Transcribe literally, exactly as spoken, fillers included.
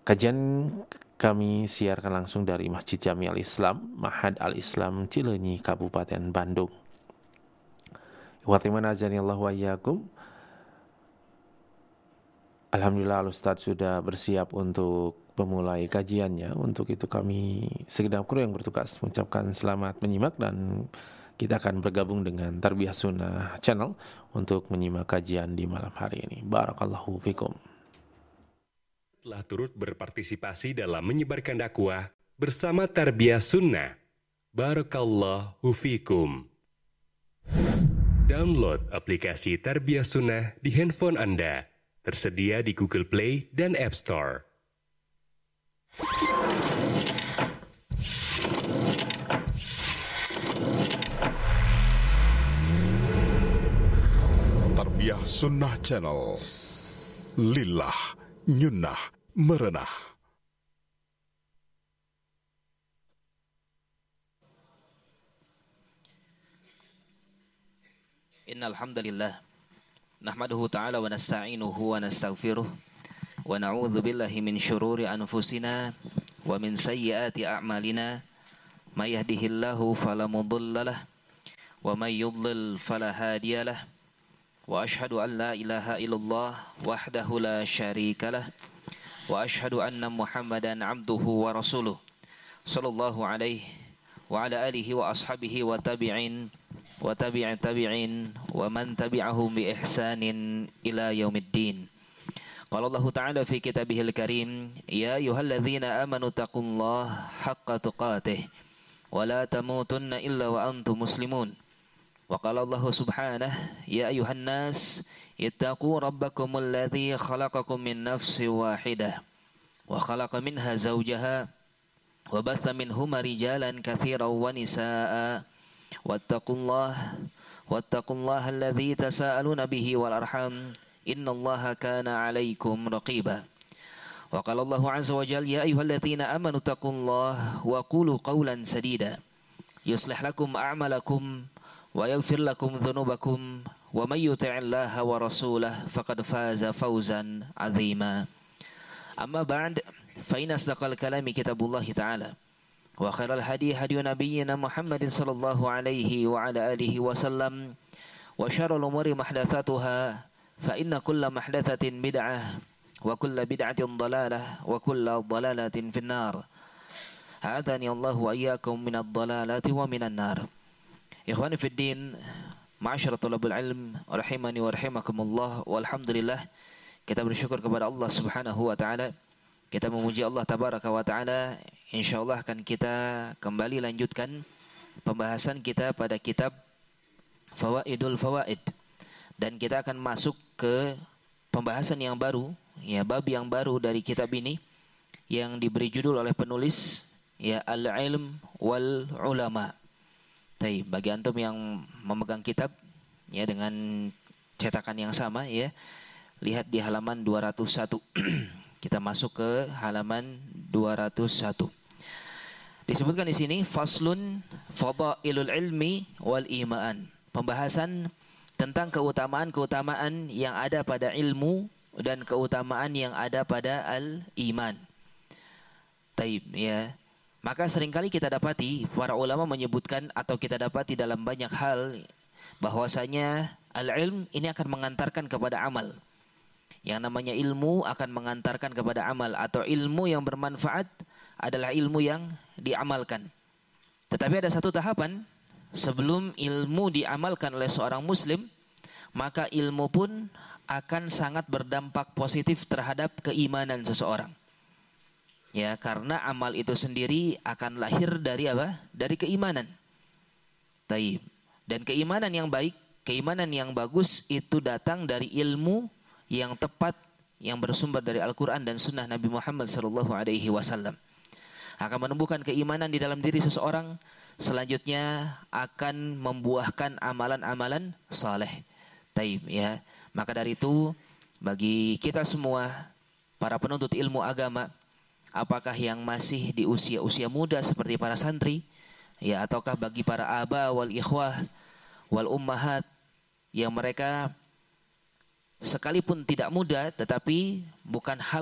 Kajian kami siarkan langsung dari Masjid Jami Al-Islam, Ma'had Al-Islam Cileunyi, Kabupaten Bandung. Ikhwati azani Allah wa iyyakum. Alhamdulillah Al-Ustadz sudah bersiap untuk memulai kajiannya. Untuk itu kami segenap kru yang bertugas mengucapkan selamat menyimak, dan kita akan bergabung dengan Tarbiyah Sunnah Channel untuk menyimak kajian di malam hari ini. Barakallahu fikum. Telah turut berpartisipasi dalam menyebarkan dakwah bersama Tarbiyah Sunnah. Barakallahu fikum. Download aplikasi Tarbiyah Sunnah di handphone Anda. Tersedia di Google Play dan App Store. Tarbiyah Sunnah Channel. Lillah nyunnah merenah. Innal hamdalillah nahmaduhu ta'ala wa nasta'inuhu wa nastaghfiruh wa na'udzu billahi min syururi anfusina wa min sayyiati a'malina may yahdihillahu fala mudhillalah wa may yudlil fala hadiyalah wa ashhadu an la ilaha illallah wahdahu la syarikalah wa ashhadu anna Muhammadan abduhu wa rasuluh sallallahu alaihi wa ala alihi wa ashabihi wa tabi'in wa tabi'in tabi'in wa man tabi'ahum bi ihsanin ila yaumiddin. Qala Allah Ta'ala fi kitabihil karim, ya ayyuhalladzina amanu taqullaha haqqa tuqatih wa la tamutunna illa wa antum muslimun. Wa qala Allah subhanahu, ya ayyuhan nas ittaqu rabbakumul ladzi khalaqakum min nafsin wahidah wa khalaqa minha zawjaha wa batha minhuma rijalan katsiran wa nisaa'a wattaqullaha wattaqullaha alladzi tasaaluna bihi wal arham innallaha kana 'alaikum raqiba. Wa qala Allahu 'azza wa jalla, ya ayyuhalladzina amanu taqullaha wa qulu qawlan sadida yuslih lakum a'malakum wa yaghfir lakum dhunubakum wa may yuti'illaha wa rasulahu faqad faza fawzan 'azima. Amma ba'd, fa inna asdaqal kalami kitabullahi ta'ala wa khairal hadi hadi nabiyyina Muhammadin sallallahu alaihi wa ala alihi wasallam wa syarrul umuri muhdatsatuha fa inna kulla muhdatsatin bid'ah wa kulla bid'atin dhalalah wa kulla dhalalatin finnar. Hadani Allah wa iyyakum minadh dhalalati wa minan nar. Ikhwani fid din, ma'asyiral thulabul ilm, rahimani wa rahimakumullah. Walhamdulillah, kita bersyukur kepada Allah Subhanahu wa taala. Kita memuji Allah Tabaraka wa Ta'ala. InsyaAllah akan kita kembali lanjutkan pembahasan kita pada kitab Fawaidul Fawaid. Dan kita akan masuk ke pembahasan yang baru, ya, bab yang baru dari kitab ini, yang diberi judul oleh penulis, ya, Al-Ilm wal Ulama. Tapi bagi antum yang memegang kitab, ya, dengan cetakan yang sama, ya, lihat di halaman dua ratus satu. Kita masuk ke halaman dua ratus satu. Disebutkan di sini faslun fadailul ilmi wal iman. Pembahasan tentang keutamaan-keutamaan yang ada pada ilmu dan keutamaan yang ada pada al-iman. Taib, ya. Maka seringkali kita dapati para ulama menyebutkan atau kita dapati dalam banyak hal bahwasanya al-ilm ini akan mengantarkan kepada amal. Yang namanya ilmu akan mengantarkan kepada amal, atau ilmu yang bermanfaat adalah ilmu yang diamalkan. Tetapi ada satu tahapan sebelum ilmu diamalkan oleh seorang muslim, maka ilmu pun akan sangat berdampak positif terhadap keimanan seseorang. Ya, karena amal itu sendiri akan lahir dari apa? Dari keimanan. Taib. Dan keimanan yang baik, keimanan yang bagus itu datang dari ilmu yang tepat, yang bersumber dari Al-Quran dan Sunnah Nabi Muhammad sallallahu alaihi wasallam. Akan menumbuhkan keimanan di dalam diri seseorang, selanjutnya akan membuahkan amalan-amalan saleh. Taib, ya. Maka dari itu, bagi kita semua para penuntut ilmu agama, apakah yang masih di usia-usia muda seperti para santri, ya, ataukah bagi para aba wal ikhwah wal ummahat yang mereka sekalipun tidak muda tetapi bukan hal